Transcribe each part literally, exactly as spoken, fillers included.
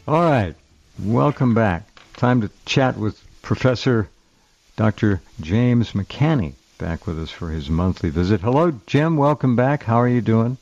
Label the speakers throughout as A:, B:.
A: All right. Welcome back. Time to chat with Professor Doctor James McCanney, back with us for his monthly visit. Hello, Jim. Welcome back. How are you doing?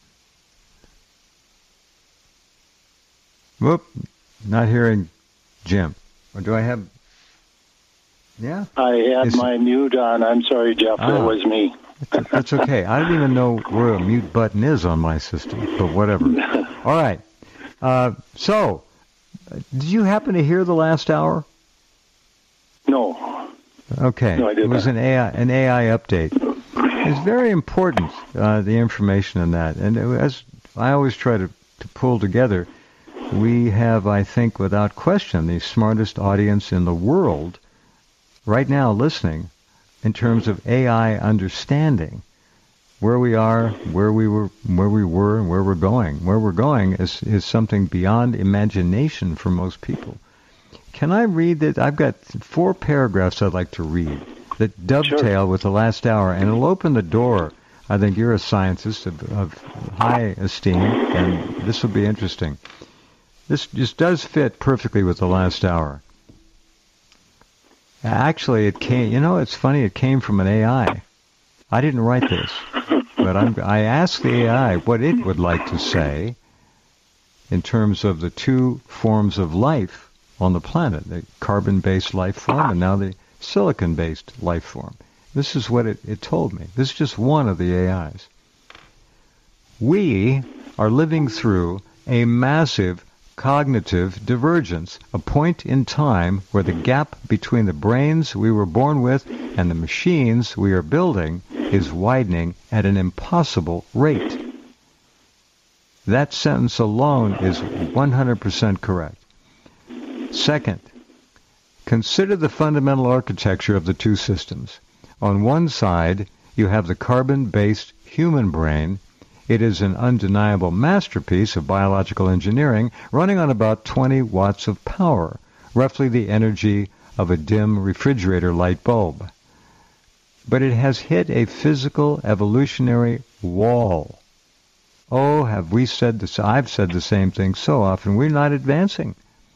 A: Whoop. Not hearing Jim. Or do I have... Yeah?
B: I had
A: Is...
B: my mute on. I'm sorry, Jeff.
A: Ah,
B: that was me.
A: that's, that's okay. I don't even know where a mute button is on my system, but whatever. All right. Uh, so... Did you happen to hear the last hour?
B: No.
A: Okay.
B: No, I didn't.
A: It was an A I, an A I update. It's very important, uh, the information in that. And as I always try to, to pull together, we have, I think, without question, the smartest audience in the world right now listening in terms of A I understanding. Where we are, where we were, where we were, and where we're going. Where we're going is, is something beyond imagination for most people. Can I read that? I've got four paragraphs I'd like to read that dovetail
B: Sure.
A: with the last hour, and it'll open the door. I think you're a scientist of, of high esteem, and this will be interesting. This just does fit perfectly with the last hour. Actually, it came, you know, it's funny, it came from an A I. I didn't write this, but I'm, I asked the A I what it would like to say in terms of the two forms of life on the planet, the carbon-based life form and now the silicon-based life form. This is what it, it told me. This is just one of the A Is. We are living through a massive cognitive divergence, a point in time where the gap between the brains we were born with and the machines we are building is widening at an impossible rate. That sentence alone is one hundred percent correct. Second, consider the fundamental architecture of the two systems. On one side, you have the carbon-based human brain. It is an undeniable masterpiece of biological engineering running on about twenty watts of power, roughly the energy of a dim refrigerator light bulb. But it has hit a physical evolutionary wall. Oh, have we said this? I've said the same thing so often. We're not advancing.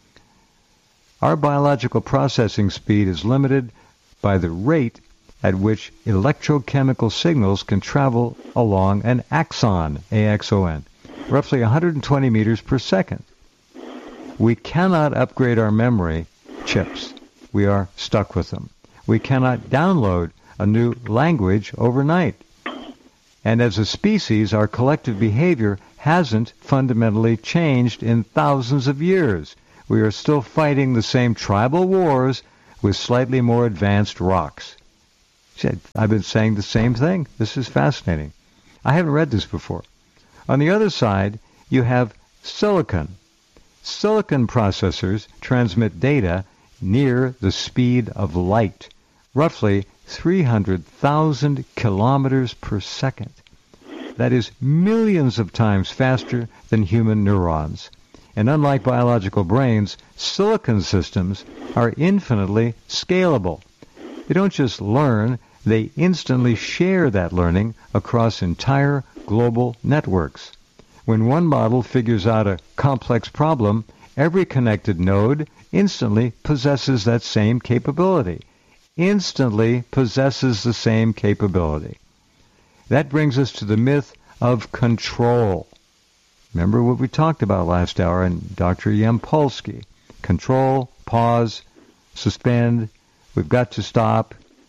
A: Our biological processing speed is limited by the rate at which electrochemical signals can travel along an axon, A X O N, roughly one hundred twenty meters per second. We cannot upgrade our memory chips. We are stuck with them. We cannot download a new language overnight. And as a species, our collective behavior hasn't fundamentally changed in thousands of years. We are still fighting the same tribal wars with slightly more advanced rocks. I've been saying the same thing. This is fascinating. I haven't read this before. On the other side, you have silicon. Silicon processors transmit data near the speed of light, roughly three hundred thousand kilometers per second. That is millions of times faster than human neurons. And unlike biological brains, silicon systems are infinitely scalable. They don't just learn, they instantly share that learning across entire global networks. When one model figures out a complex problem, every connected node instantly possesses that same capability. Instantly possesses the same capability. That brings us to the myth of control. Remember what we talked about last hour in Doctor Yampolsky. Control, pause, suspend, we've got to stop.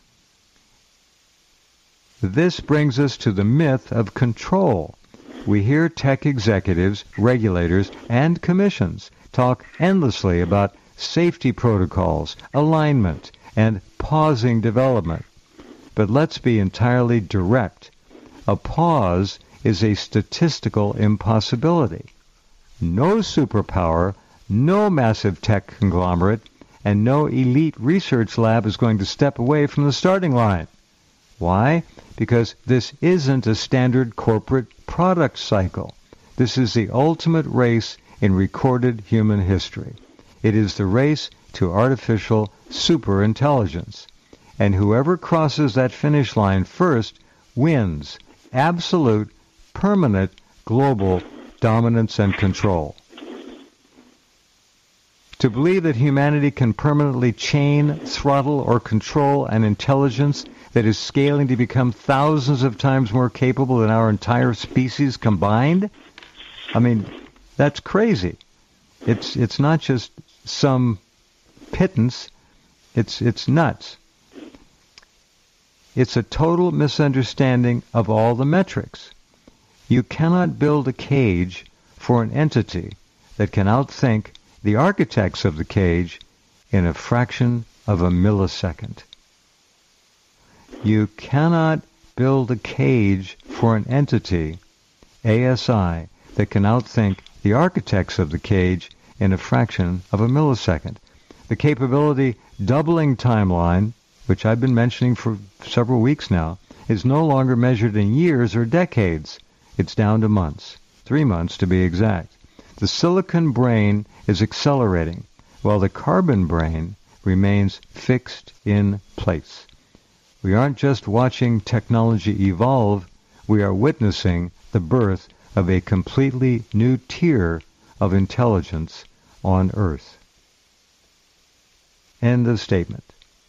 A: This brings us to the myth of control. We hear tech executives, regulators, and commissions talk endlessly about safety protocols, alignment, and pausing development. But let's be entirely direct. A pause is a statistical impossibility. No superpower, no massive tech conglomerate, and no elite research lab is going to step away from the starting line. Why? Because this isn't a standard corporate product cycle. This is the ultimate race in recorded human history. It is the race to artificial superintelligence. And whoever crosses that finish line first wins absolute, permanent, global dominance and control. To believe that humanity can permanently chain, throttle, or control an intelligence that is scaling to become thousands of times more capable than our entire species combined? I mean, that's crazy. It's it's not just some pittance. It's it's nuts. It's a total misunderstanding of all the metrics. You cannot build a cage for an entity that can outthink the architects of the cage in a fraction of a millisecond. You cannot build a cage for an entity, A S I, that can outthink the architects of the cage in a fraction of a millisecond. The capability doubling timeline, which I've been mentioning for several weeks now, is no longer measured in years or decades. It's down to months, three months to be exact. The silicon brain is accelerating, while the carbon brain remains fixed in place. We aren't just watching technology evolve, we are witnessing the birth of a completely new tier of intelligence on Earth. End of statement.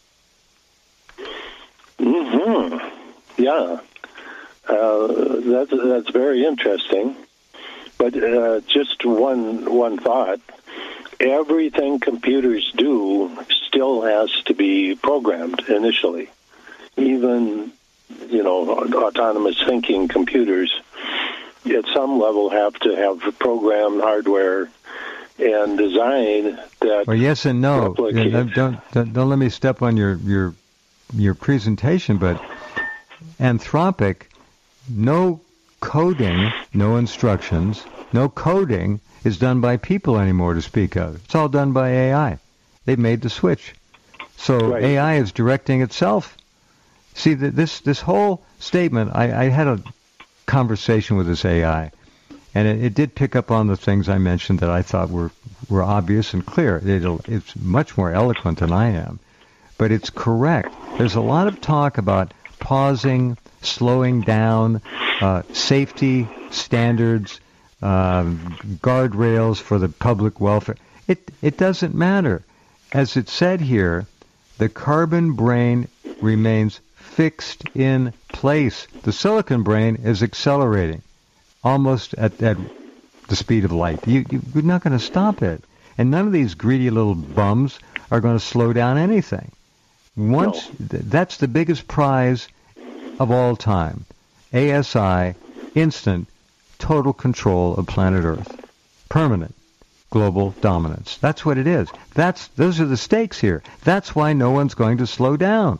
B: Mm-hmm. Yeah. Uh, that's, that's very interesting. But uh, just one one thought, everything computers do still has to be programmed initially. Even, you know, autonomous thinking computers at some level have to have programmed hardware and design that.
A: Well, yes and no.
B: Replicates.
A: Don't, don't don't don't let me step on your your your presentation, but Anthropic, no coding, no instructions, no coding is done by people anymore to speak of. It's all done by A I. They've made the switch. So
B: right.
A: A I is directing itself. See, the, this this whole statement, I, I had a conversation with this A I, and it, it did pick up on the things I mentioned that I thought were, were obvious and clear. It'll, it's much more eloquent than I am. But it's correct. There's a lot of talk about pausing, slowing down, uh, safety standards, um, guardrails for the public welfare. It it doesn't matter. As it said here, the carbon brain remains fixed in place. The silicon brain is accelerating, almost at, at the speed of light. You, you, you're not going to stop it. And none of these greedy little bums are going to slow down anything. Once
B: no.
A: th- that's the biggest prize of all time. A S I, instant, total control of planet Earth. Permanent global dominance. That's what it is. That's those are the stakes here. That's why no one's going to slow down.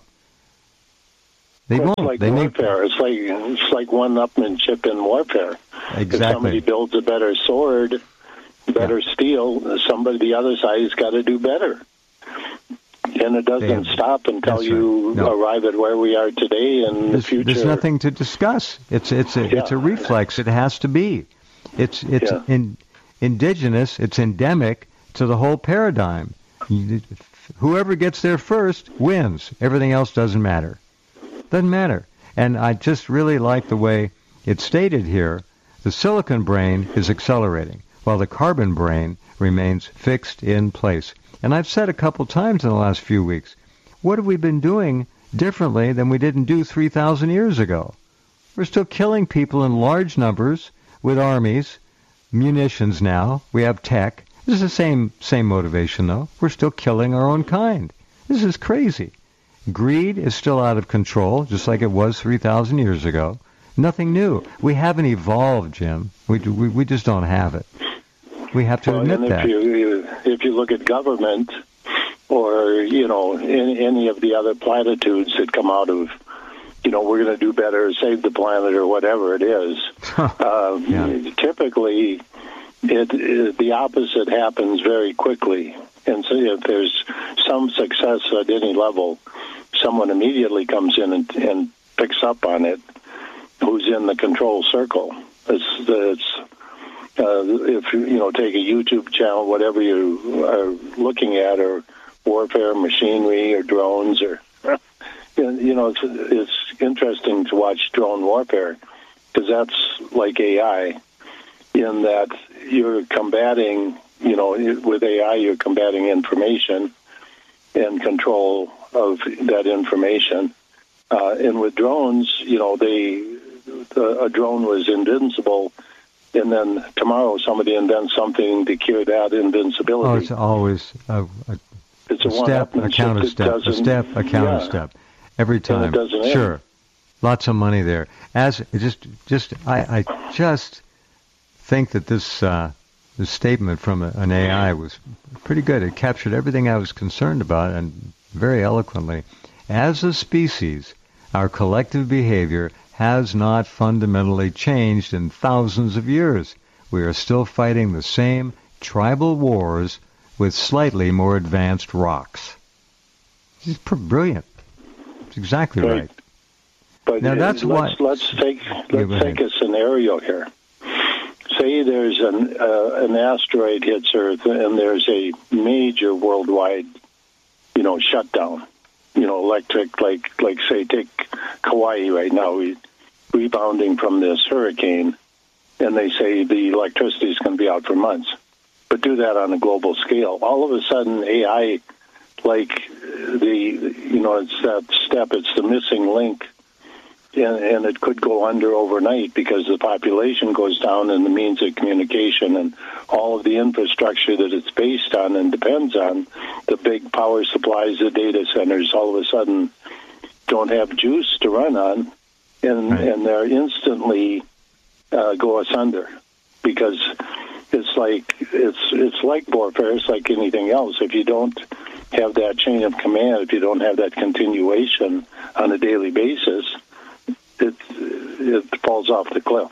A: They
B: well,
A: won't.
B: It's like
A: they
B: warfare.
A: Make...
B: It's like it's like one-upmanship in warfare.
A: Exactly.
B: If somebody builds a better sword, better yeah. steel, somebody the other side has got to do better. And it doesn't have, stop until you
A: right. no.
B: arrive at where we are today in
A: there's,
B: the future.
A: There's nothing to discuss. It's it's a
B: yeah.
A: it's a reflex. It has to be. It's it's
B: yeah.
A: in, indigenous. It's endemic to the whole paradigm. Whoever gets there first wins. Everything else doesn't matter. Doesn't matter. And I just really like the way it's stated here. The silicon brain is accelerating, while the carbon brain remains fixed in place. And I've said a couple times in the last few weeks, what have we been doing differently than we didn't do three thousand years ago? We're still killing people in large numbers with armies, munitions now. We have tech. This is the same same motivation, though. We're still killing our own kind. This is crazy. Greed is still out of control, just like it was three thousand years ago. Nothing new. We haven't evolved, Jim. We we, we just don't have it. We have to
B: well,
A: admit
B: and if
A: that.
B: You, if you look at government or, you know, in, any of the other platitudes that come out of, you know, we're going to do better, save the planet or whatever it is, uh, yeah. typically it, it, the opposite happens very quickly. And so if there's some success at any level, someone immediately comes in and, and picks up on it who's in the control circle. It's, it's Uh, if you know, take a YouTube channel, whatever you are looking at, or warfare machinery, or drones, or you know, it's, it's interesting to watch drone warfare because that's like A I in that you're combating you know, with A I, you're combating information and control of that information. Uh, and with drones, you know, they the, a drone was invincible, and then tomorrow somebody invents something to cure that invincibility.
A: Oh, it's always a, a,
B: it's a,
A: a step, a counter step, a step, a counter
B: yeah.
A: step. Every time.
B: And it doesn't end.
A: Sure. Lots of money there. As just, just, I, I just think that this, uh, this statement from a, an A I was pretty good. It captured everything I was concerned about, and very eloquently. As a species, our collective behavior has not fundamentally changed in thousands of years. We are still fighting the same tribal wars with slightly more advanced rocks. It's brilliant. It's exactly right. right.
B: But
A: now that's
B: let's,
A: why.
B: Let's take let's take a scenario here. Say there's an uh, an asteroid hits Earth, and there's a major worldwide, you know, shutdown. You know, electric, like like say take Kauai right now, we rebounding from this hurricane, and they say the electricity is going to be out for months. But do that on a global scale. All of a sudden, A I, like the you know, it's that step, it's the missing link. And, and it could go under overnight because the population goes down and the means of communication and all of the infrastructure that it's based on and depends on, the big power supplies, the data centers, all of a sudden don't have juice to run on, and, right. and they're instantly uh, go asunder because it's like it's it's like warfare. It's like anything else. If you don't have that chain of command, if you don't have that continuation on a daily basis, It, it falls off the cliff.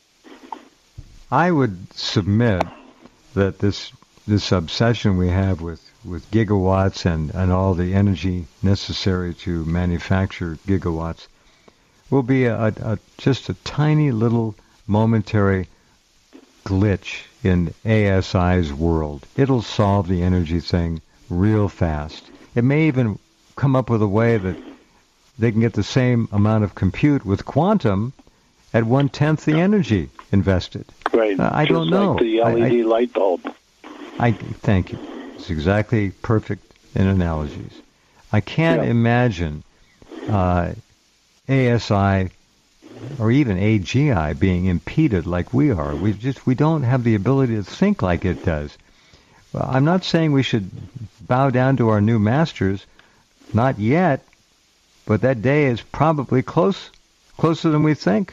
A: I would submit that this this obsession we have with, with gigawatts and, and all the energy necessary to manufacture gigawatts will be a, a just a tiny little momentary glitch in A S I's world. It'll solve the energy thing real fast. It may even come up with a way that they can get the same amount of compute with quantum at one-tenth the energy invested.
B: Right.
A: Uh, I
B: Just
A: don't know.
B: Like the L E D
A: I, I,
B: light bulb.
A: I thank you. It's exactly perfect in analogies. I can't yeah. imagine uh, A S I or even A G I being impeded like we are. We just we don't have the ability to think like it does. Well, I'm not saying we should bow down to our new masters. Not yet. But that day is probably close, closer than we think.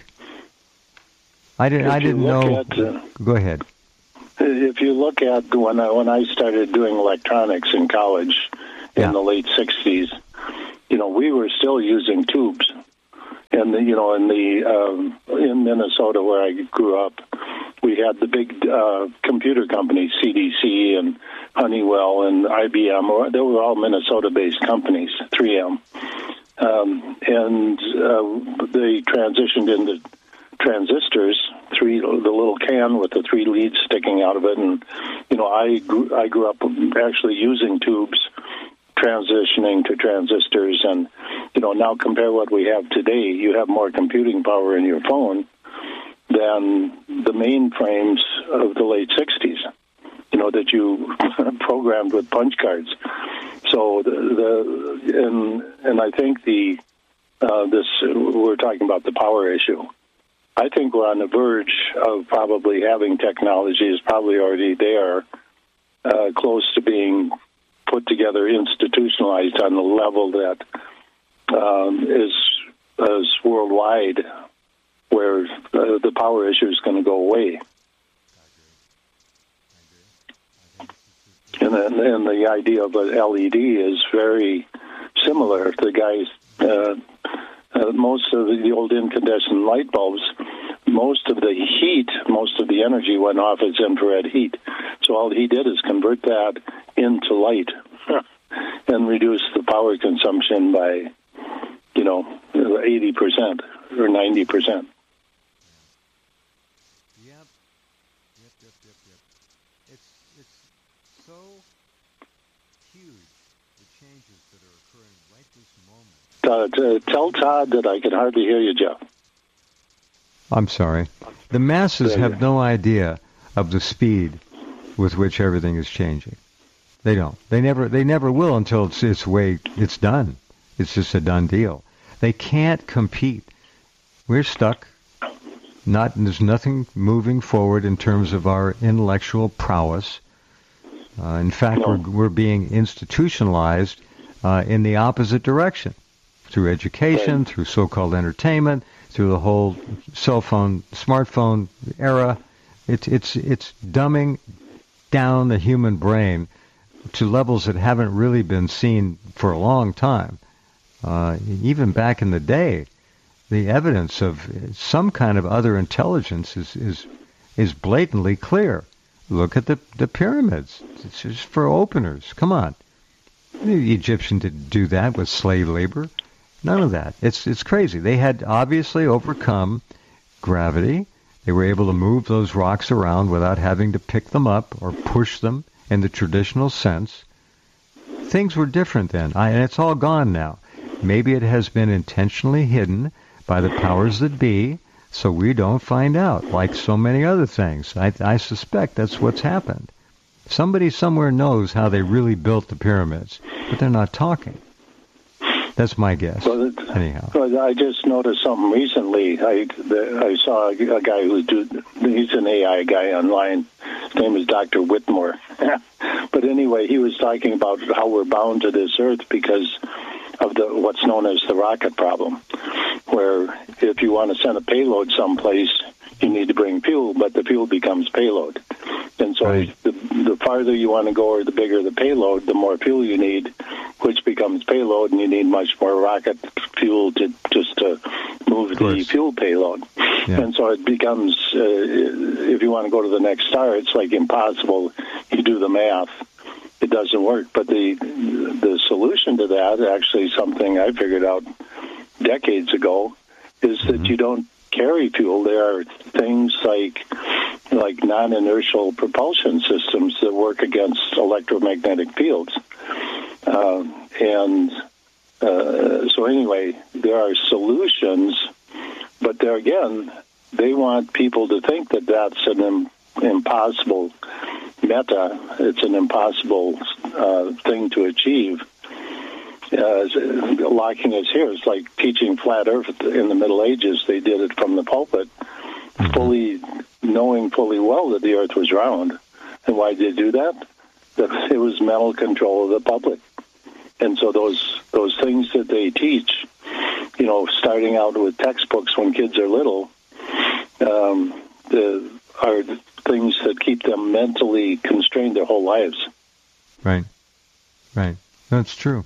A: I didn't. I didn't know. At, uh, Go ahead.
B: If you look at when I when I started doing electronics in college in yeah. the late sixties, you know, we were still using tubes, and you know, in the um, in Minnesota where I grew up, we had the big uh, computer companies, C D C and Honeywell and I B M. They were all Minnesota-based companies, three M. Um, and uh, they transitioned into transistors, three the little can with the three leads sticking out of it. And you know, I grew, I grew up actually using tubes, transitioning to transistors. And you know, now compare what we have today. You have more computing power in your phone than the mainframes of the late sixties. You know, that you programmed with punch cards. So the, the and and I think the uh, this we're talking about the power issue. I think we're on the verge of probably having technology is probably already there, uh, close to being put together, institutionalized on the level that um, is is worldwide, where uh, the power issue is going to go away. And, then, and the idea of an L E D is very similar. The guys, uh, uh, most of the old incandescent light bulbs, most of the heat, most of the energy went off as infrared heat. So all he did is convert that into light and reduce the power consumption by, you know, eighty percent or ninety percent. Uh, t- tell Todd that I can hardly hear you, Jeff.
A: I'm sorry. The masses have no idea of the speed with which everything is changing. They don't. They never. They never will until it's it's way it's done. It's just a done deal. They can't compete. We're stuck. Not there's nothing moving forward in terms of our intellectual prowess. Uh, in fact, no. we're we're being institutionalized uh, in the opposite direction through education, right. through so-called entertainment, through the whole cell phone, smartphone era. It's it's it's dumbing down the human brain to levels that haven't really been seen for a long time. Uh, even back in the day, the evidence of some kind of other intelligence is is, is blatantly clear. Look at the, the pyramids. It's just for openers. Come on. The Egyptian didn't do that with slave labor. None of that. It's it's crazy. They had obviously overcome gravity. They were able to move those rocks around without having to pick them up or push them in the traditional sense. Things were different then, I, and it's all gone now. Maybe it has been intentionally hidden by the powers that be, so we don't find out, like so many other things. I, I suspect that's what's happened. Somebody somewhere knows how they really built the pyramids, but they're not talking. That's my guess. Well, it, Anyhow,
B: well, I just noticed something recently. I the, I saw a, a guy who's do, he's an A I guy online. His name is Doctor Whitmore. But anyway, he was talking about how we're bound to this Earth because of the what's known as the rocket problem, where if you want to send a payload someplace, you need to bring fuel, but the fuel becomes payload. And so right. the, the farther you want to go or the bigger the payload, the more fuel you need, which becomes payload, and you need much more rocket fuel to just to move the fuel payload. Yeah. And so it becomes, uh, if you want to go to the next star, it's like impossible. You do the math. It doesn't work. But the the solution to that, actually something I figured out decades ago, is that mm-hmm. you don't carry fuel. There are things like like non-inertial propulsion systems that work against electromagnetic fields. Uh, and uh, so anyway, there are solutions, but there again, they want people to think that that's an im- impossible meta. It's an impossible uh, thing to achieve. Uh, locking us here. It's like teaching flat Earth in the Middle Ages. They did it from the pulpit, mm-hmm. fully knowing fully well that the Earth was round. And why did they do that? That it was mental control of the public. And so those those things that they teach, you know, starting out with textbooks when kids are little, um, the, are things that keep them mentally constrained their whole lives.
A: Right, right. That's true.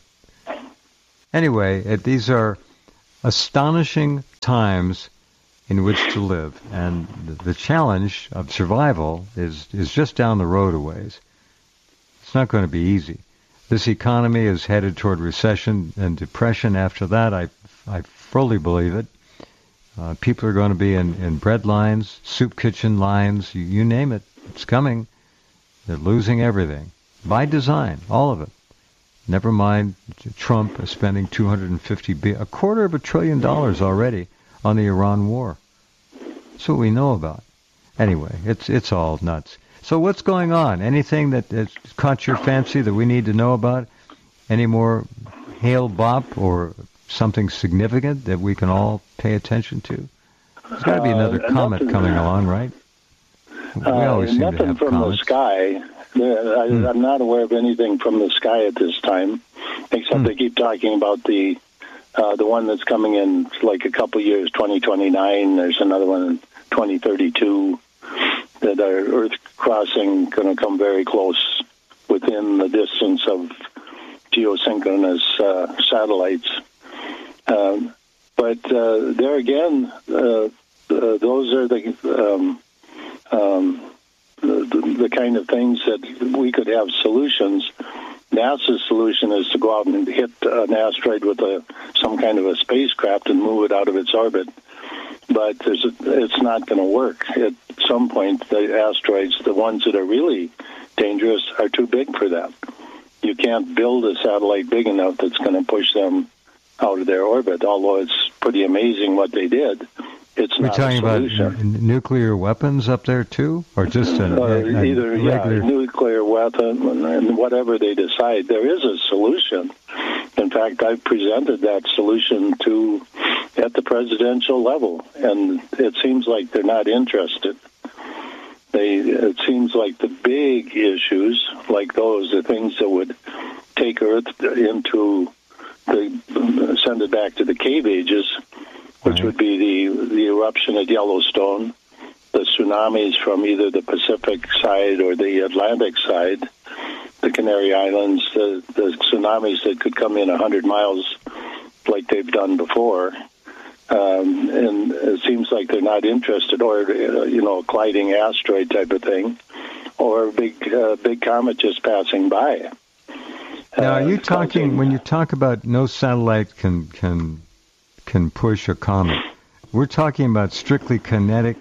A: Anyway, it, these are astonishing times in which to live, and the, the challenge of survival is, is just down the road a ways. It's not going to be easy. This economy is headed toward recession and depression after that. I, I fully believe it. Uh, people are going to be in, in bread lines, soup kitchen lines, you, you name it. It's coming. They're losing everything. By design, all of it. Never mind Trump spending two hundred fifty billion, a quarter of a trillion dollars already on the Iran war. That's what we know about. Anyway, it's it's all nuts. So what's going on? Anything that has caught your fancy that we need to know about? Any more Hale Bop or something significant that we can all pay attention to? There's got to be another uh, comet nothing, coming along, right? We always
B: uh,
A: seem
B: nothing
A: to have
B: from
A: comets.
B: the sky. I, hmm. I'm not aware of anything from the sky at this time, except hmm. they keep talking about the uh, the one that's coming in like a couple years, twenty twenty-nine. There's another one in twenty thirty-two that are Earth crossing, going to come very close within the distance of geosynchronous uh, satellites. Um, but uh, there again, uh, uh, those are the um, um, The, the kind of things that we could have solutions. NASA's solution is to go out and hit an asteroid with a, some kind of a spacecraft and move it out of its orbit. But there's a, it's not going to work. At some point, the asteroids, the ones that are really dangerous, are too big for that. You can't build a satellite big enough that's going to push them out of their orbit, although it's pretty amazing what they did. it's
A: We're
B: not
A: talking
B: a solution.
A: about n- nuclear weapons up there too, or just a,
B: uh,
A: a, a
B: either
A: regular...
B: yeah, nuclear weapon and whatever they decide. There is a solution. In fact, I've presented that solution to at the presidential level, and it seems like they're not interested. They it seems like the big issues, like those, the things that would take Earth into the send it back to the cave ages, which
A: Right.
B: would be the the eruption at Yellowstone, the tsunamis from either the Pacific side or the Atlantic side, the Canary Islands, the, the tsunamis that could come in one hundred miles like they've done before. Um, and it seems like they're not interested, or, uh, you know, a colliding asteroid type of thing, or a big, uh, big comet just passing by.
A: Now, are
B: Uh,
A: you talking,
B: causing-
A: when you talk about no satellite can can can push a comet, we're talking about strictly kinetic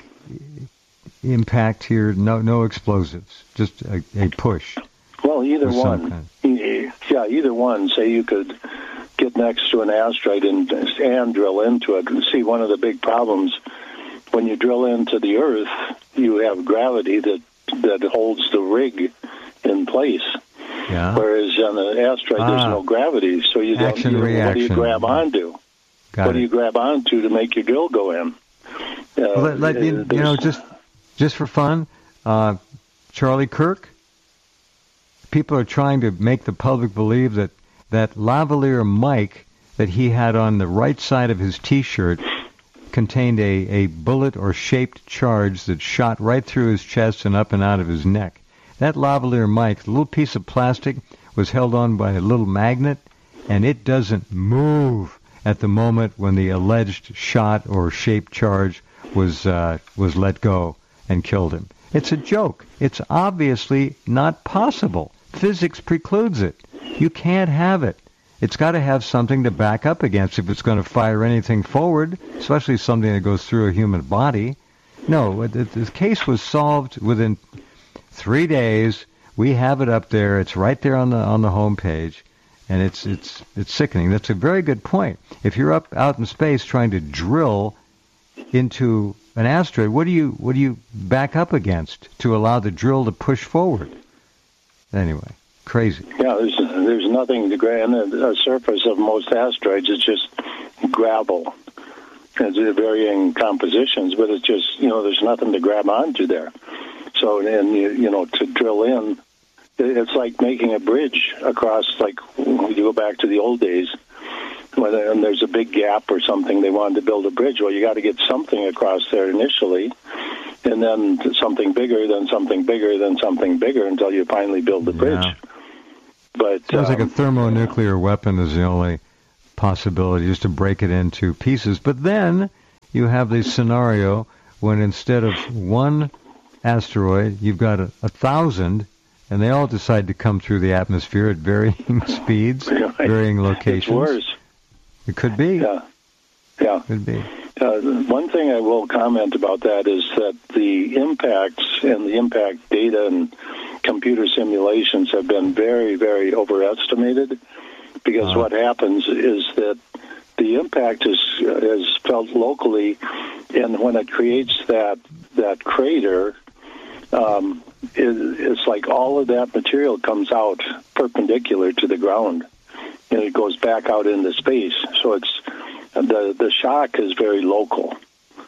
A: impact here, no no explosives, just a, a push.
B: Well, either
A: of some
B: one.
A: kind.
B: Yeah, either one. Say you could get next to an asteroid and, and drill into it. See, one of the big problems, when you drill into the Earth, you have gravity that, that holds the rig in place.
A: Yeah.
B: Whereas on an asteroid,
A: Ah.
B: there's no gravity, so you don't.
A: Action,
B: You, what do you
A: reaction.
B: grab onto?
A: Got
B: what
A: it.
B: do you grab onto to make your drill go in? Uh,
A: Well, let, let, you, you
B: there's-
A: know, just just for fun, uh, Charlie Kirk. People are trying to make the public believe that that lavalier mic that he had on the right side of his T-shirt contained a, a bullet or shaped charge that shot right through his chest and up and out of his neck. That lavalier mic, the little piece of plastic, was held on by a little magnet, and it doesn't move at the moment when the alleged shot or shaped charge was uh, was let go and killed him. It's a joke. It's obviously not possible. Physics precludes it. You can't have it. It's got to have something to back up against if it's going to fire anything forward, especially something that goes through a human body. No, the, the case was solved within three days. We have it up there. It's right there on the on the home page, and it's it's it's sickening. That's a very good point. If you're up out in space trying to drill into an asteroid, what do you what do you back up against to allow the drill to push forward? Anyway, crazy.
B: Yeah, there's there's nothing to grab. The surface of most asteroids is just gravel. It's varying compositions, but it's just, you know, there's nothing to grab onto there. So, and you, you know, to drill in, it's like making a bridge across, like when you go back to the old days, when and there's a big gap or something, they wanted to build a bridge. Well, you got to get something across there initially, and then something bigger, then something bigger, then something bigger until you finally build the bridge.
A: Yeah.
B: But
A: Sounds like a
B: um,
A: thermonuclear weapon is the only possibility, just to break it into pieces. But then you have the scenario when instead of one asteroid, you've got a, a thousand, and they all decide to come through the atmosphere at varying speeds, varying locations.
B: It's worse.
A: It could be.
B: Yeah, yeah.
A: Could be.
B: Uh, one thing I will comment about that is that the impacts and the impact data and computer simulations have been very, very overestimated, because
A: Uh.
B: what happens is that the impact is is felt locally, and when it creates that that crater, um, it, it's like all of that material comes out perpendicular to the ground, and it goes back out into space. So it's the the shock is very local,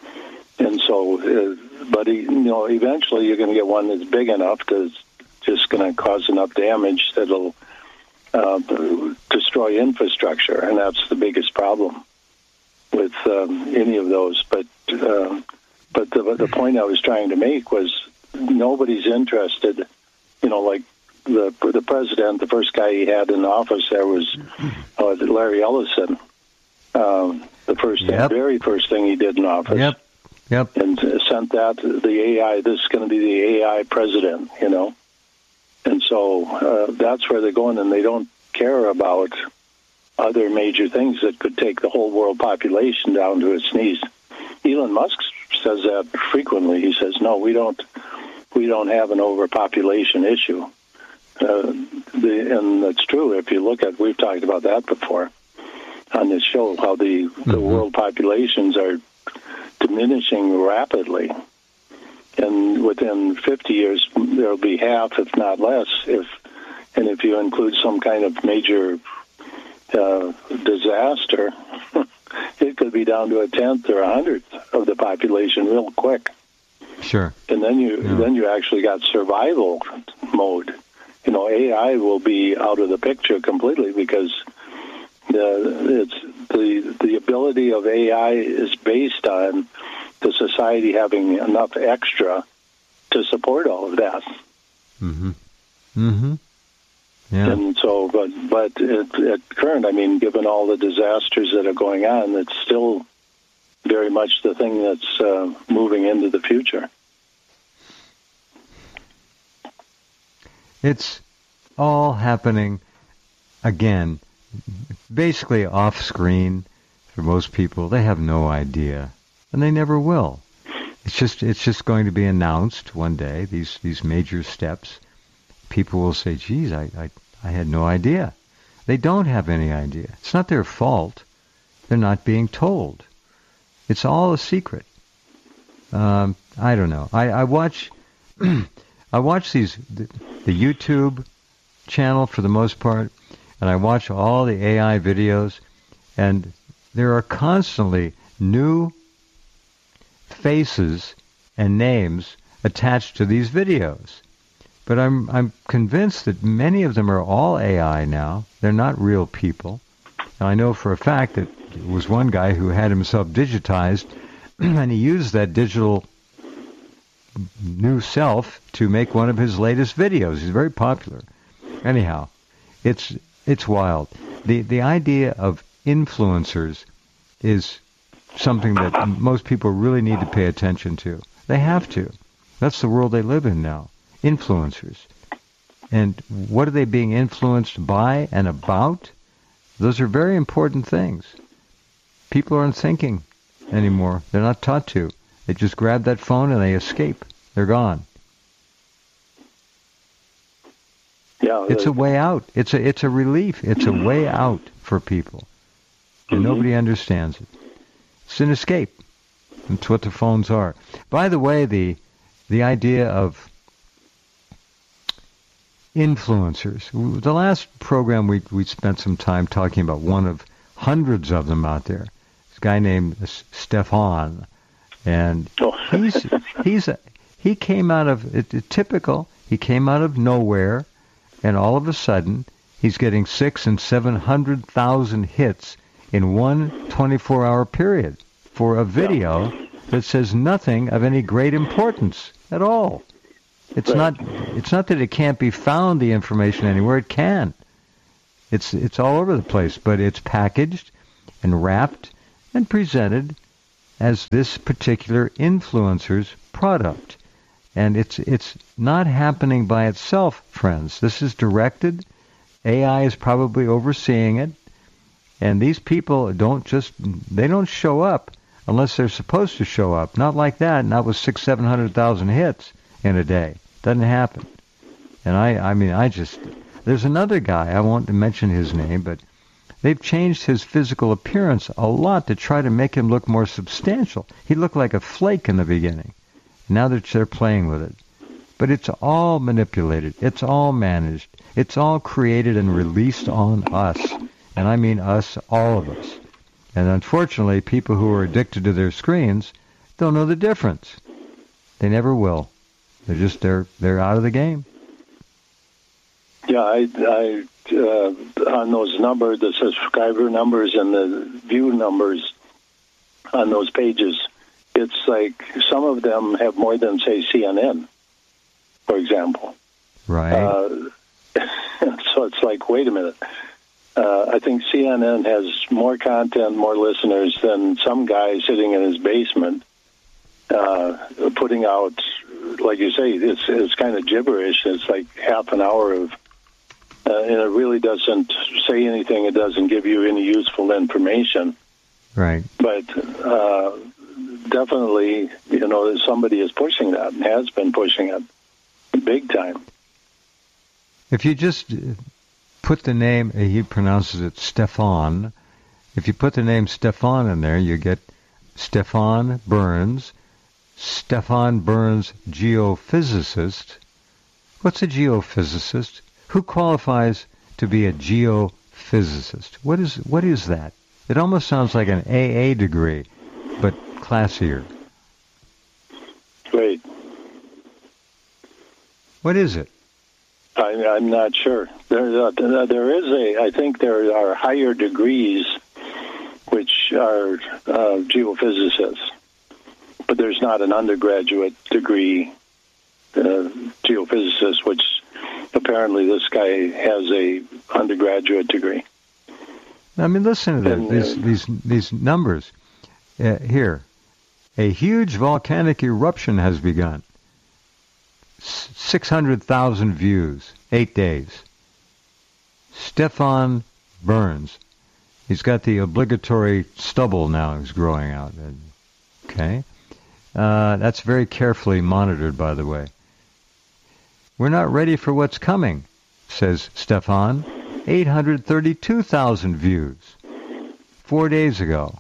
B: and so, uh, but you know, eventually you're going to get one that's big enough to just going to cause enough damage that'll uh, destroy infrastructure, and that's the biggest problem with um, any of those. But uh, but the the point I was trying to make was nobody's interested. You know, like the the president, the first guy he had in office there was uh, Larry Ellison. Um, the first,
A: Yep.
B: the very first thing he did in office.
A: Yep. Yep.
B: And sent that the A I. This is going to be the A I president, you know. And so uh, that's where they're going, and they don't care about other major things that could take the whole world population down to its knees. Elon Musk says that frequently. He says, "No, we don't. We don't have an overpopulation issue." Uh, the, and that's true. If you look at, we've talked about that before on this show, how the the
A: Mhm.
B: world populations are diminishing rapidly. And within fifty years, there will be half, if not less. If and if you include some kind of major uh, disaster, it could be down to a tenth or a hundredth of the population real quick.
A: Sure.
B: And then you yeah. then you actually got survival mode. You know, A I will be out of the picture completely because the it's the the ability of A I is based on the society having enough extra to support all of that.
A: Mm-hmm. Mm-hmm. Yeah.
B: And so, but but at, at current, I mean, given all the disasters that are going on, it's still very much the thing that's uh, moving into the future.
A: It's all happening, again, basically off-screen for most people. They have no idea. And they never will. It's just it's just going to be announced one day, these these major steps. People will say, geez, I, I, I had no idea. They don't have any idea. It's not their fault. They're not being told. It's all a secret. Um, I don't know. I, I watch I watch these the, the YouTube channel for the most part, and I watch all the A I videos, and there are constantly new faces and names attached to these videos. But I'm I'm convinced that many of them are all A I now. They're not real people. And I know for a fact that there was one guy who had himself digitized, and he used that digital new self to make one of his latest videos. He's very popular. Anyhow, it's it's wild. The the idea of influencers is something that most people really need to pay attention to. They have to. That's the world they live in now. Influencers. And what are they being influenced by and about? Those are very important things. People aren't thinking anymore. They're not taught to. They just grab that phone and they escape. They're gone.
B: Yeah,
A: it's a way out. It's a it's a relief. It's a way out for people. And mm-hmm. nobody understands it. It's an escape. That's what the phones are. By the way, the the idea of influencers. The last program we we spent some time talking about one of hundreds of them out there. This guy named Stefan, and
B: oh.
A: he's he's a, he came out of it, it, typical. He came out of nowhere, and all of a sudden he's getting six and seven hundred thousand hits in one twenty-four hour period for a video that says nothing of any great importance at all. It's not it's not that it can't be found, the information, anywhere. It can. It's it's all over the place, but it's packaged and wrapped and presented as this particular influencer's product. And it's it's not happening by itself, friends. This is directed. A I is probably overseeing it. And these people don't just, they don't show up unless they're supposed to show up. Not like that, not with six, seven hundred thousand hits in a day. Doesn't happen. And I, I mean, I just, there's another guy, I won't mention his name, but they've changed his physical appearance a lot to try to make him look more substantial. He looked like a flake in the beginning. Now that they're playing with it. But it's all manipulated. It's all managed. It's all created and released on us. And I mean us, all of us. And unfortunately, people who are addicted to their screens don't know the difference. They never will. They're just, they're, they're out of the game.
B: Yeah, I, I uh, on those numbers, the subscriber numbers and the view numbers on those pages, it's like some of them have more than, say, C N N, for example.
A: Right.
B: Uh, so it's like, wait a minute. Uh, I think C N N has more content, more listeners than some guy sitting in his basement uh, putting out, like you say, it's it's kind of gibberish. It's like half an hour of, uh, and it really doesn't say anything. It doesn't give you any useful information.
A: Right.
B: But uh, definitely, you know, somebody is pushing that and has been pushing it big time.
A: If you just put the name, he pronounces it Stefan. If you put the name Stefan in there, you get Stefan Burns, Stefan Burns, geophysicist. What's a geophysicist? Who qualifies to be a geophysicist? What is what is that? It almost sounds like an A A degree, but classier.
B: Great.
A: What is it?
B: I, I'm not sure. There, uh, there is a. I think there are higher degrees which are uh, geophysicists, but there's not an undergraduate degree uh, geophysicist, which apparently this guy has a undergraduate degree.
A: I mean, listen to
B: And,
A: this,
B: uh,
A: these, these, these numbers. Uh, here, a huge volcanic eruption has begun. six hundred thousand views, eight days. Stefan Burns. He's got the obligatory stubble now he's growing out. Okay. Uh, that's very carefully monitored, by the way. We're not ready for what's coming, says Stefan. eight hundred thirty-two thousand views. Four days ago.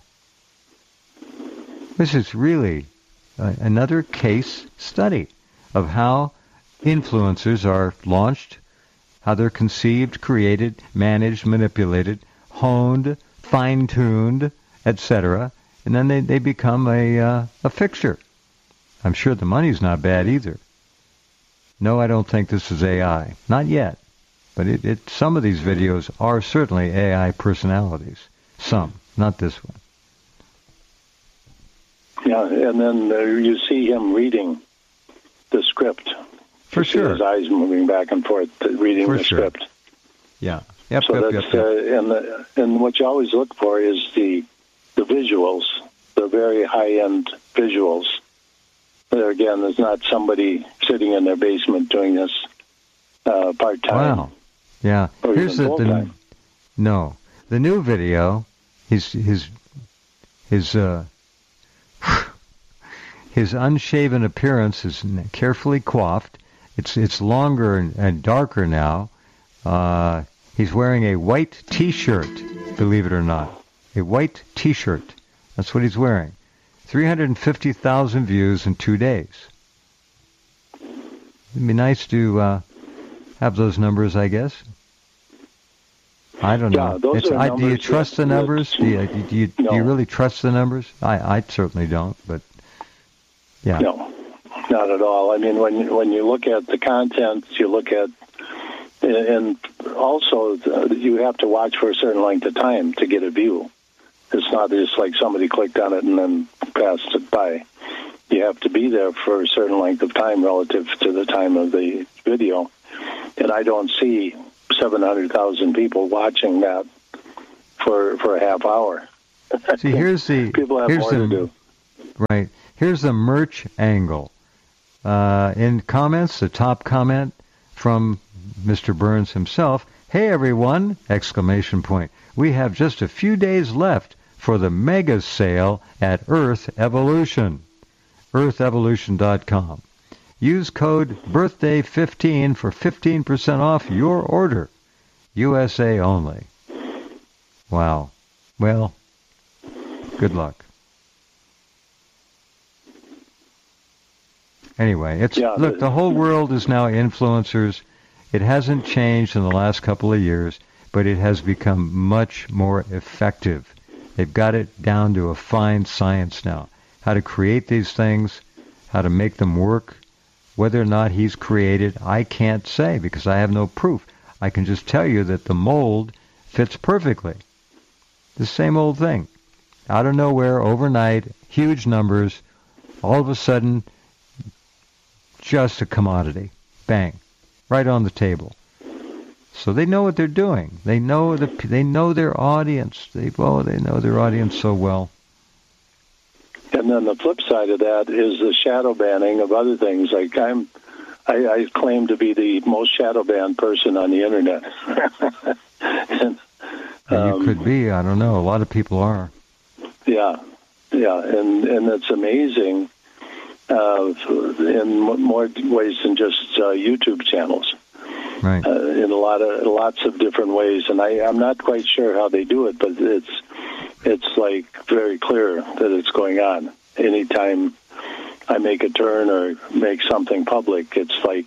A: This is really uh, another case study of how influencers are launched, how they're conceived, created, managed, manipulated, honed, fine-tuned, et cetera, and then they, they become a uh, a fixture. I'm sure the money's not bad either. No, I don't think this is A I. Not yet. But it, it some of these videos are certainly A I personalities. Some, not this one.
B: Yeah, and then uh, you see him reading the script.
A: For
B: you see
A: sure.
B: his eyes moving back and forth, uh, reading
A: For
B: the
A: sure.
B: script.
A: Yeah. Yep,
B: So
A: yep,
B: that's
A: yep, yep.
B: Uh, and the, and what you always look for is the the visuals, the very high end visuals. There again, there's not somebody sitting in their basement doing this uh, part time.
A: Wow. Yeah.
B: Or
A: Here's
B: even
A: the, the
B: full-time.
A: no. The new video, his his his uh his unshaven appearance is carefully coiffed. It's it's longer and, and darker now. Uh, he's wearing a white T-shirt, believe it or not. A white T-shirt. That's what he's wearing. three hundred fifty thousand views in two days. It'd be nice to uh, have those numbers, I guess. I don't
B: Yeah,
A: know.
B: those
A: It's,
B: are
A: I, do you
B: numbers
A: trust
B: that-
A: the numbers?
B: that-
A: Do you, do you,
B: No.
A: do you really trust the numbers? I, I certainly don't, but yeah.
B: No, not at all. I mean, when when you look at the content, you look at, and also uh, you have to watch for a certain length of time to get a view. It's not just like somebody clicked on it and then passed it by. You have to be there for a certain length of time relative to the time of the video. And I don't see seven hundred thousand people watching that for for a half hour.
A: See, here's the
B: People have
A: here's
B: more
A: the,
B: to do.
A: Right. Here's the merch angle. Uh, in comments, the top comment from Mister Burns himself, "Hey everyone!" Exclamation point. "We have just a few days left for the mega sale at Earth Evolution. earth evolution dot com. Use code birthday fifteen for fifteen percent off your order. U S A only." Wow. Well, good luck. Anyway, it's
B: Yeah,
A: look,
B: the-
A: the whole world is now influencers. It hasn't changed in the last couple of years, but it has become much more effective. They've got it down to a fine science now. How to create these things, how to make them work. Whether or not he's created, I can't say because I have no proof. I can just tell you that the mold fits perfectly. The same old thing. Out of nowhere, overnight, huge numbers, all of a sudden, just a commodity. Bang. Right on the table. So they know what they're doing. They know the they know their audience. They oh, they know their audience so well.
B: And then the flip side of that is the shadow banning of other things. Like I'm, I, I claim to be the most shadow banned person on the internet. and,
A: And
B: um,
A: you could be. I don't know. A lot of people are.
B: Yeah, yeah, and and it's amazing uh, in more ways than just uh, YouTube channels.
A: Right.
B: Uh, in a lot of lots of different ways, and I, I'm not quite sure how they do it, but it's it's like very clear that it's going on. Anytime I make a turn or make something public, it's like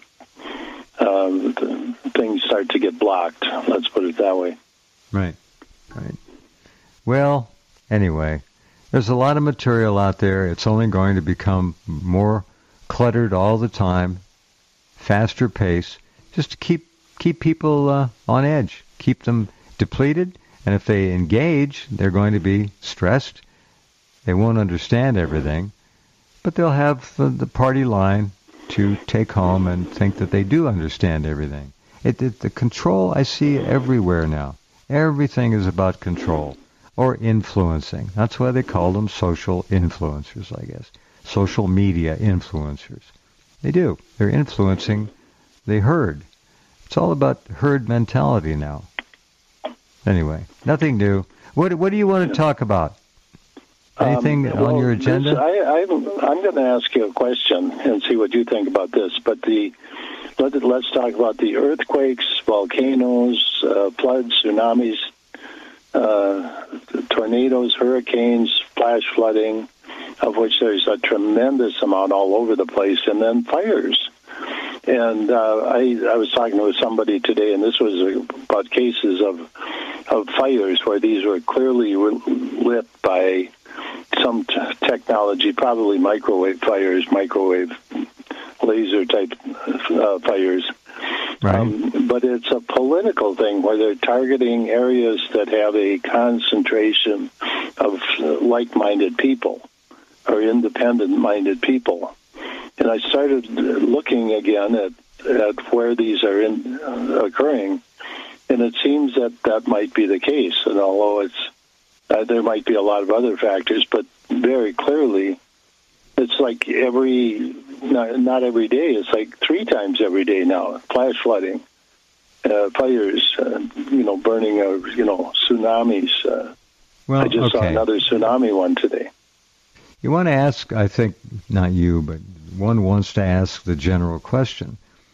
B: um, things start to get blocked. Let's put it that way.
A: Right, right. Well, anyway, there's a lot of material out there. It's only going to become more cluttered all the time, faster pace, just to keep keep people uh, on edge, keep them depleted. And if they engage, they're going to be stressed. They won't understand everything, but they'll have the, the party line to take home and think that they do understand everything. It, it, the control I see everywhere now. Everything is about control or influencing. That's why they call them social influencers, I guess. Social media influencers. They do. They're influencing the herd. It's all about herd mentality now. Anyway, nothing new. What What do you want to talk about? Anything um, well, on your agenda?
B: This, I, I'm, I'm going to ask you a question and see what you think about this. But the let, let's talk about the earthquakes, volcanoes, uh, floods, tsunamis, uh, tornadoes, hurricanes, flash flooding, of which there's a tremendous amount all over the place, and then fires. And uh, I, I was talking with somebody today, and this was about cases of of fires where these were clearly lit by some t- technology, probably microwave fires, microwave laser type uh, fires.
A: Right.
B: Um, but it's a political thing where they're targeting areas that have a concentration of like-minded people or independent-minded people. And I started looking again at, at where these are in, uh, occurring, and it seems that that might be the case. And although it's uh, there might be a lot of other factors, but very clearly, it's like every not, not every day. It's like three times every day now. Flash flooding, uh, fires, uh, you know, burning of you know tsunamis. Uh,
A: well,
B: I just
A: okay.
B: saw another tsunami one today.
A: You want to ask, I think, not you, but one wants to ask the general question.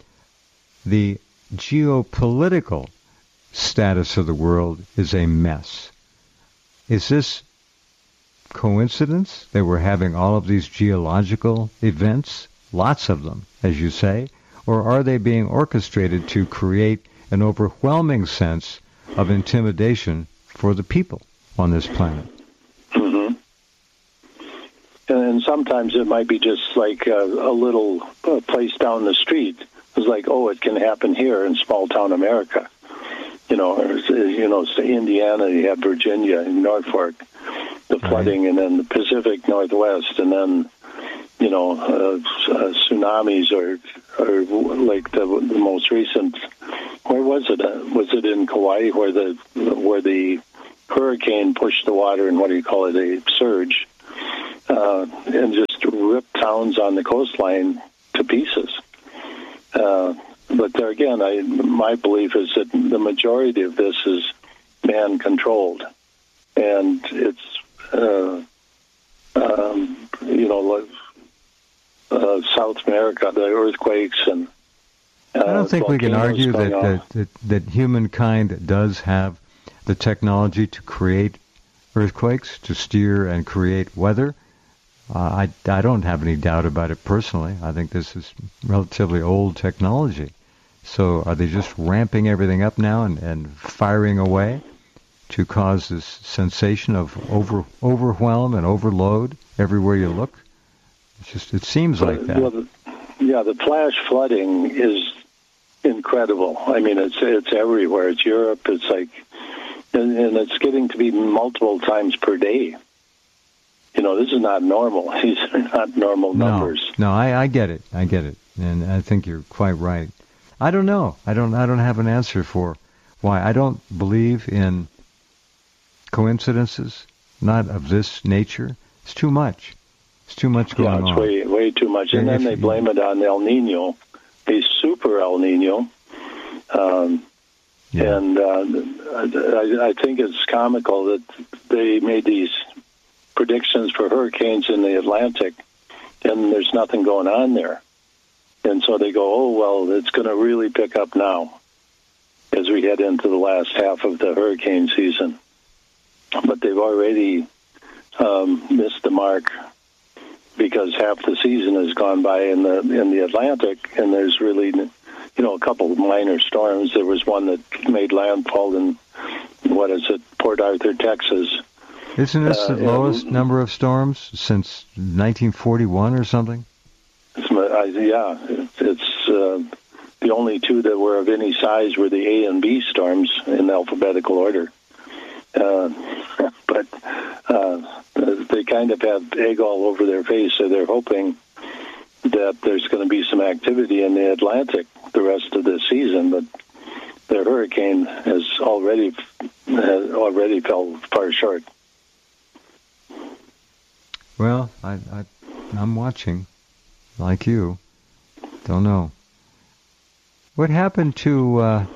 A: The geopolitical status of the world is a mess. Is this coincidence that we're having all of these geological events, lots of them, as you say, or are they being orchestrated to create an overwhelming sense of intimidation for the people on this planet?
B: Mm-hmm. And sometimes it might be just like a, a little uh, place down the street. It's like, oh, it can happen here in small town America. You know, or, you know, say Indiana, you have Virginia, and Norfolk, the flooding, right. And then the Pacific Northwest, and then, you know, uh, uh, tsunamis, or or like the, the most recent. Where was it? Uh, was it in Kauai, where the where the hurricane pushed the water, and what do you call it, a surge? Uh, and just ripped towns on the coastline to pieces. Uh, but there again, I, my belief is that the majority of this is man-controlled. And it's, uh, um, you know, uh, South America, the earthquakes and uh,
A: I don't think we can argue that, that, that, that humankind does have the technology to create earthquakes, to steer and create weather. Uh, I, I don't have any doubt about it personally. I think this is relatively old technology. So are they just ramping everything up now and, and firing away to cause this sensation of over overwhelm and overload everywhere you look? It's just it seems like that.
B: Well, the, yeah, the flash flooding is incredible. I mean, it's it's everywhere. It's Europe. It's like, and, and it's getting to be multiple times per day. You know, this is not normal. These are not normal numbers.
A: No, no, I, I get it. I get it, and I think you're quite right. I don't know. I don't. I don't have an answer for why. I don't believe in coincidences, not of this nature. It's too much. It's too much going on.
B: Yeah, it's on. way way too much. And, and then they you, blame it on El Nino, a super El Nino. Um, yeah. And uh, I, I think it's comical that they made these predictions for hurricanes in the Atlantic, and there's nothing going on there. And so they go, oh, well, it's going to really pick up now as we head into the last half of the hurricane season. but they've already um, missed the mark because half the season has gone by in the in the Atlantic, and there's really, you know, a couple of minor storms. There was one that made landfall in, what is it, Port Arthur, Texas.
A: Isn't this
B: Uh,
A: the lowest
B: and-
A: number of storms since nineteen forty-one or something?
B: It's, I, yeah, it's uh, the only two that were of any size were the A and B storms in alphabetical order. Uh, but uh, they kind of have egg all over their face, so they're hoping that there's going to be some activity in the Atlantic the rest of the season. But their hurricane has already has already fell far short.
A: Well, I, I, I'm watching, like you. Don't know. What happened to uh,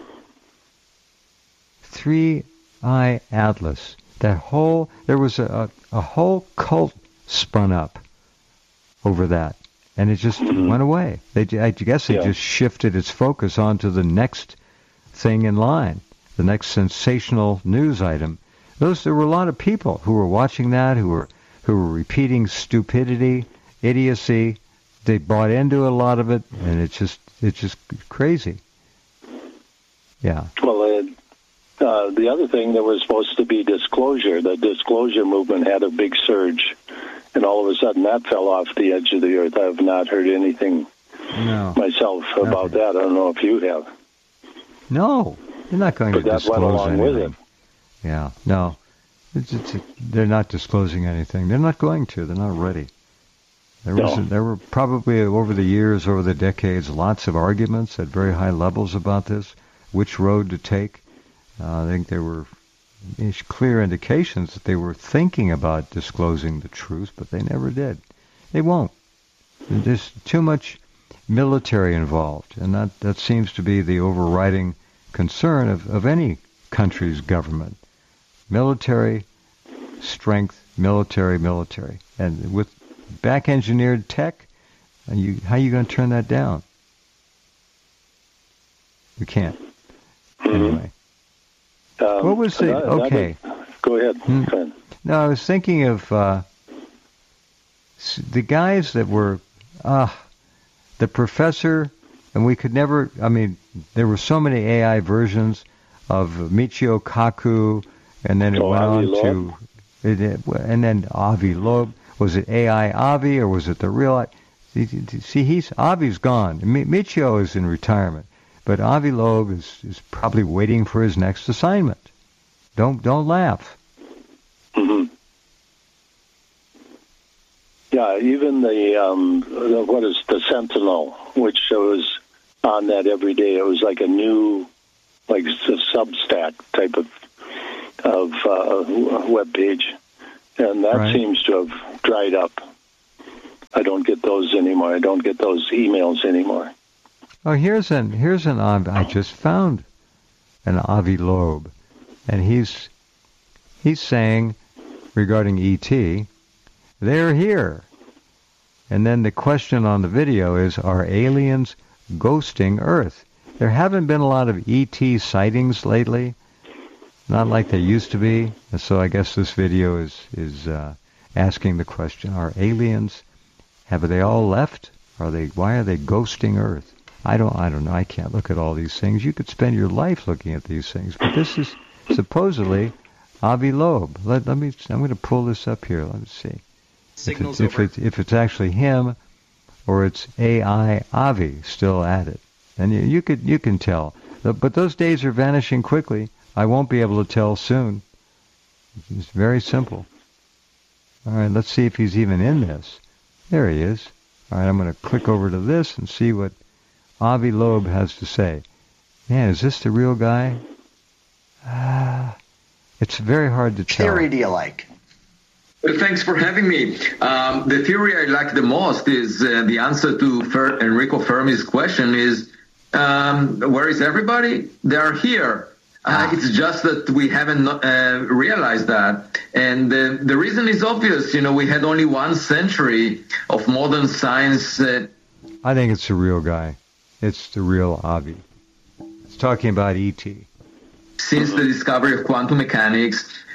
A: Three Eye Atlas? That whole there was a, a, a whole cult spun up over that, and it just
B: Mm-hmm.
A: went away. They, I guess they
B: Yeah.
A: just shifted its focus onto the next thing in line, the next sensational news item. Those there were a lot of people who were watching that, who were who were repeating stupidity, idiocy. They bought into a lot of it, and it's just it's just crazy. Yeah.
B: Well, uh, uh, the other thing, there was supposed to be disclosure. The disclosure movement had a big surge, and all of a sudden that fell off the edge of the earth. I have not heard anything
A: No.
B: myself about that. I don't know if you have.
A: No, they're not going
B: But
A: to
B: that went
A: disclose
B: along with
A: anything.
B: it.
A: Yeah. No. It's, it's, they're not disclosing anything. They're not going to. They're not ready. There was
B: No.
A: there were probably over the years, over the decades, lots of arguments at very high levels about this, which road to take. Uh, I think there were clear indications that they were thinking about disclosing the truth, but they never did. They won't. There's too much military involved, and that, that seems to be the overriding concern of, of any country's government. Military strength, military, military. And with back-engineered tech, and you, how are you going to turn that down? You can't.
B: Mm-hmm.
A: Anyway.
B: Um,
A: What was the...
B: another-
A: Okay.
B: Go ahead.
A: Hmm.
B: Go ahead.
A: No, I was thinking of uh, s- the guys that were... Uh, the professor, and we could never... I mean, there were so many A I versions of Michio Kaku, and then it
B: Oh,
A: went
B: Avi
A: on to... It, it, and then Avi Loeb. Was it A I Avi, or was it the real... See, see he's Avi's gone. Mi- Michio is in retirement. But Avi Loeb is, is probably waiting for his next assignment. Don't don't laugh.
B: hmm Yeah, even the, um, the, what is the Sentinel, which was on that every day. It was like a new, like a Substack type of of uh, web page, and that
A: Right.
B: seems to have dried up. I don't get those anymore. I don't get those emails anymore.
A: Oh, here's an here's an Avi. I just found an Avi Loeb, and he's he's saying regarding E T, they're here. And then the question on the video is, are aliens ghosting Earth? There haven't been a lot of E T sightings lately, not like there used to be. And so I guess this video is is uh, asking the question: are aliens? Have they all left? Are they? Why are they ghosting Earth? I don't. I don't know. I can't look at all these things. You could spend your life looking at these things, but this is supposedly Avi Loeb. Let, let me. I'm going to pull this up here. Let me see.
C: Signals
A: if it's,
C: over.
A: if, it, if it's actually him, or it's A I Avi still at it, and you, you could you can tell. But those days are vanishing quickly. I won't be able to tell soon. It's very simple. All right. Let's see if he's even in this. There he is. All right. I'm going to click over to this and see what Avi Loeb has to say. Man, is this the real guy? Ah, it's very hard to tell.
D: Theory do you like?
E: Well, thanks for having me. Um, the theory I like the most is uh, the answer to Fer- Enrico Fermi's question is, um, where is everybody? They are here. Uh, it's just that we haven't uh, realized that. And uh, the reason is obvious. You know, we had only one century of modern science. Uh,
A: I think it's the real guy. It's the real Avi. It's talking about E T.
E: Since the discovery of quantum mechanics,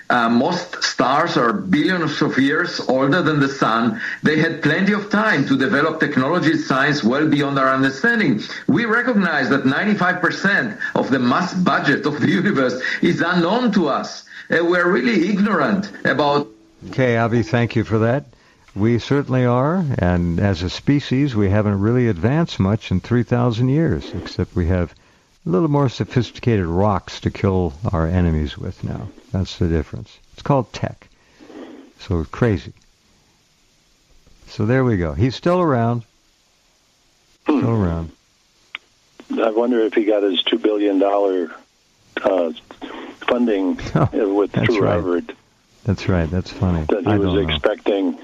E: Uh, most stars are billions of years older than the sun. They had plenty of time to develop technology and science well beyond our understanding. We recognize that ninety-five percent of the mass budget of the universe is unknown to us. Uh, we're really ignorant about...
A: Okay, Avi, thank you for that. We certainly are, and as a species, we haven't really advanced much in three thousand years, except we have a little more sophisticated rocks to kill our enemies with now. That's the difference. It's called tech. So crazy. So there we go. He's still around. Still around.
B: I wonder if he got his two billion dollars uh, funding
A: oh,
B: with through
A: right.
B: Harvard.
A: That's right. That's funny.
B: That he
A: I
B: was
A: don't know.
B: expecting.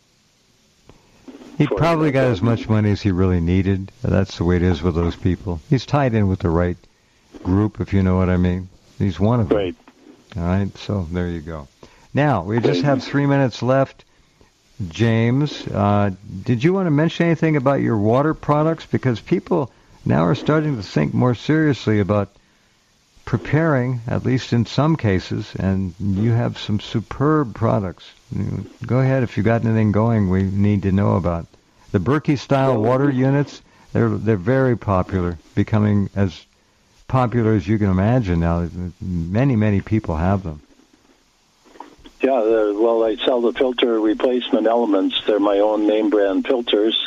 A: He probably got as much money as he really needed. That's the way it is with those people. He's tied in with the right group, if you know what I mean. He's one of them.
B: Right.
A: All right, so there you go. Now, we just have three minutes left. James, uh, did you want to mention anything about your water products? Because people now are starting to think more seriously about preparing, at least in some cases, and you have some superb products. Go ahead if you've got anything going we need to know about. The Berkey-style water units, they're they're very popular, becoming as popular as you can imagine now. Many, many people have them.
B: Yeah, uh, well, I sell the filter replacement elements. They're my own name brand filters,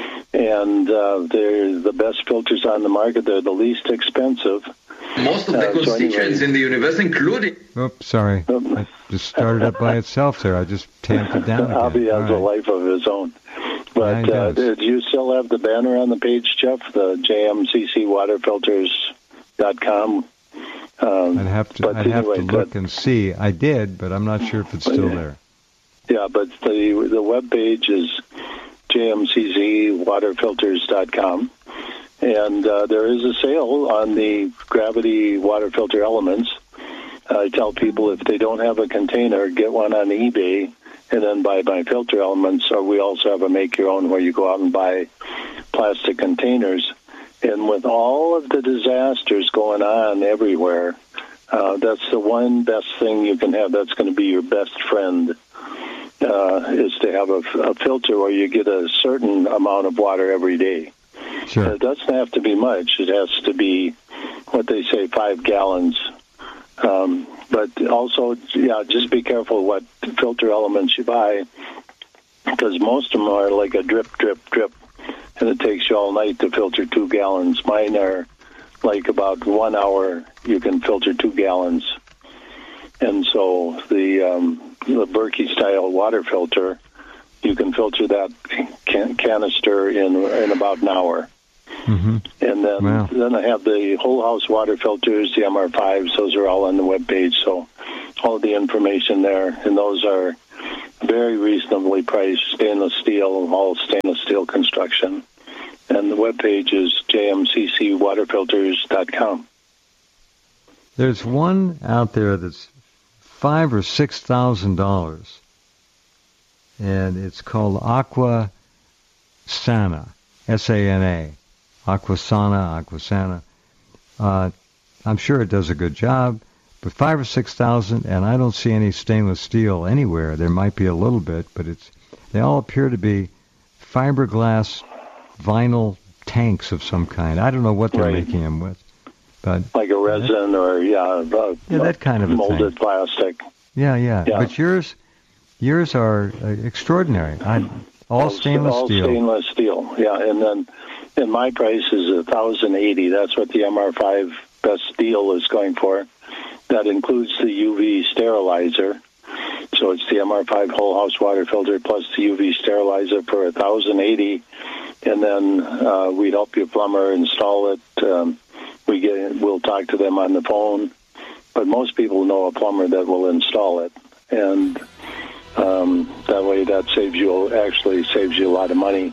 B: and uh, they're the best filters on the market. They're the least expensive.
E: Most of the
B: uh,
E: constituents
B: so anyway.
E: in the universe, including...
A: Oops, sorry. It just started up by itself there. I just tamped it down again.
B: Avi has
A: All right.
B: a life of his own. But
A: Yeah,
B: uh,
A: does.
B: do you still have the banner on the page, Jeff? The J M C C water filters dot com. Um,
A: I'd have to,
B: but
A: I'd have
B: anyway,
A: to look
B: but,
A: and see. I did, but I'm not sure if it's still there.
B: Yeah, but the the web page is J M C C water filters dot com. And uh, there is a sale on the gravity water filter elements. I tell people if they don't have a container, get one on eBay and then buy my filter elements. Or we also have a make-your-own where you go out and buy plastic containers. And with all of the disasters going on everywhere, uh, that's the one best thing you can have. That's going to be your best friend, uh, is to have a, a filter where you get a certain amount of water every day.
A: Sure.
B: It doesn't have to be much. It has to be what they say, five gallons. Um, but also, yeah, just be careful what filter elements you buy, because most of them are like a drip, drip, drip, and it takes you all night to filter two gallons. Mine are like about one hour you can filter two gallons. And so the um, the Berkey-style water filter, you can filter that can- canister in in about an hour.
A: Mm-hmm.
B: And then,
A: Wow.
B: then I have the whole house water filters, the M R fives. Those are all on the web page. So all the information there, and those are very reasonably priced, stainless steel, all stainless steel construction. And the web page is J M C C water filters dot com.
A: There's one out there that's five or six thousand dollars, and it's called Aqua Sana, S A N A, Aquasana, Aquasana. Uh, I'm sure it does a good job, but five or six thousand, and I don't see any stainless steel anywhere. There might be a little bit, but it's they all appear to be fiberglass vinyl tanks of some kind. I don't know what they're
B: Right.
A: making them with, but
B: Like a resin or, yeah, uh,
A: Yeah, that kind of a
B: molded
A: thing.
B: plastic.
A: yeah, yeah,
B: Yeah.
A: But yours, yours are uh, extraordinary. I, all stainless
B: all
A: steel.
B: stainless steel, yeah. And then, and my price is a thousand eighty. That's what the M R five best deal is going for. That includes the U V sterilizer. So it's the M R five whole house water filter plus the U V sterilizer for a thousand eighty. And then uh, we'd help your plumber install it. Um, we get, we'll talk to them on the phone. But most people know a plumber that will install it, and um, that way that saves you actually saves you a lot of money.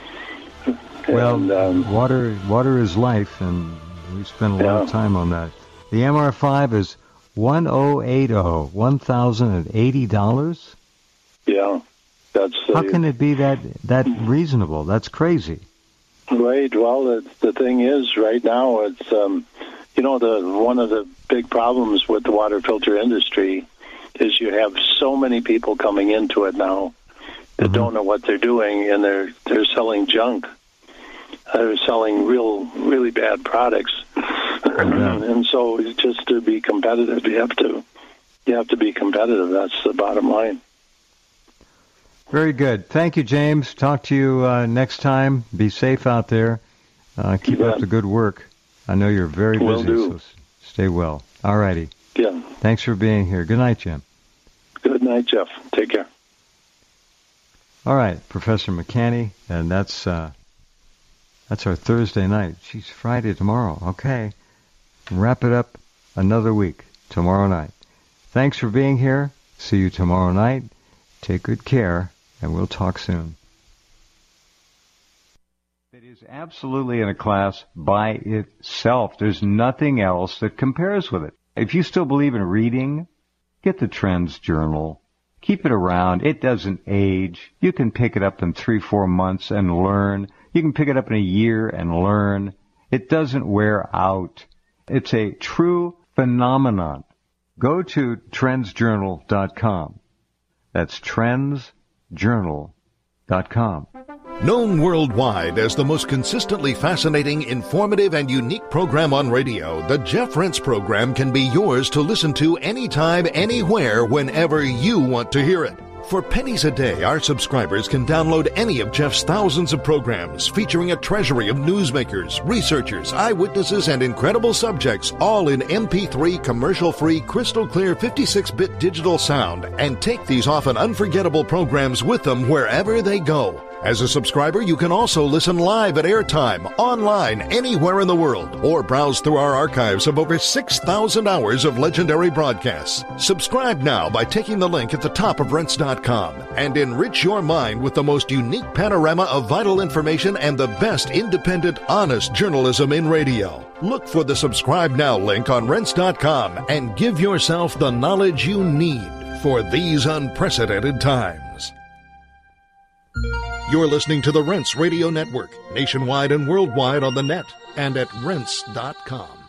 A: Well,
B: and, um,
A: water, water is life, and we spend a lot
B: Yeah.
A: of time on that. The M R five is one thousand eighty, one thousand eighty dollars.
B: yeah, that's the,
A: How can it be that that reasonable? That's crazy.
B: right. Well, the, the thing is, right now it's um, you know the one of the big problems with the water filter industry is you have so many people coming into it now that mm-hmm. don't know what they're doing, and they're they're selling junk. They're selling real, really bad products, mm-hmm. and so just to be competitive, you have to you have to be competitive. That's the bottom line.
A: Very good. Thank you, James. Talk to you uh, next time. Be safe out there. Uh, keep up the good work. I know you're very busy,
B: Will do.
A: so stay well. All righty.
B: Yeah.
A: Thanks for being here. Good night, Jim.
B: Good night, Jeff. Take care.
A: All right, Professor McCanny, and that's uh, that's our Thursday night. She's Friday tomorrow. Okay. Wrap it up another week tomorrow night. Thanks for being here. See you tomorrow night. Take good care, and we'll talk soon. It is absolutely in a class by itself. There's nothing else that compares with it. If you still believe in reading, get the Trends Journal. Keep it around. It doesn't age. You can pick it up in three, four months and learn. You can pick it up in a year and learn. It doesn't wear out. It's a true phenomenon. Go to trends journal dot com. That's trends journal dot com.
C: Known worldwide as the most consistently fascinating, informative, and unique program on radio, the Jeff Rense program can be yours to listen to anytime, anywhere, whenever you want to hear it. For pennies a day, our subscribers can download any of Jeff's thousands of programs featuring a treasury of newsmakers, researchers, eyewitnesses, and incredible subjects, all in M P three commercial-free, crystal-clear fifty-six bit digital sound, and take these often unforgettable programs with them wherever they go. As a subscriber, you can also listen live at airtime, online, anywhere in the world, or browse through our archives of over six thousand hours of legendary broadcasts. Subscribe now by taking the link at the top of rense dot com and enrich your mind with the most unique panorama of vital information and the best independent, honest journalism in radio. Look for the Subscribe Now link on rense dot com and give yourself the knowledge you need for these unprecedented times. You're listening to the Rense Radio Network, nationwide and worldwide on the net and at rense dot com.